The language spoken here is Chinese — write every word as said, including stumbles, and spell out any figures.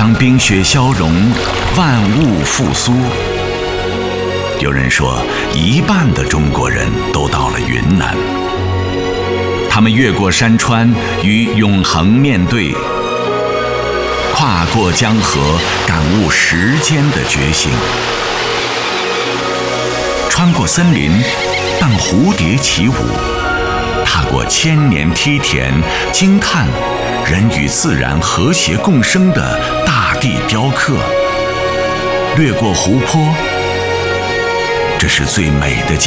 当冰雪消融，万物复苏。有人说，一半的中国人都到了云南。他们越过山川，与永恒面对，跨过江河，感悟时间的觉醒。穿过森林，伴蝴蝶起舞；踏过千年梯田，惊叹人与自然和谐共生的大地雕刻。掠过湖泊，这是最美的